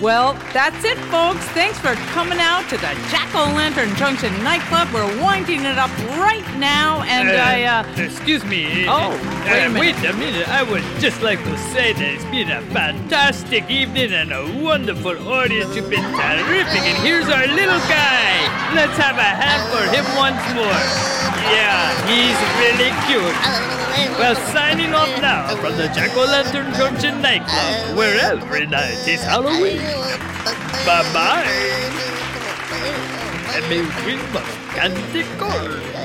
Well, that's it, folks. Thanks for coming out to the Jack-O-Lantern Junction nightclub. We're winding it up right now, and Excuse me. Wait a minute. Wait a minute. I would just like to say that it's been a fantastic evening and a wonderful audience. You've been terrific. And here's our little guy. Let's have a hand for him once more. Yeah, he's really cute. Well, signing off now from the Jack-O-Lantern Junction nightclub, where every night is Halloween. Bye-bye. And may we must candy corn.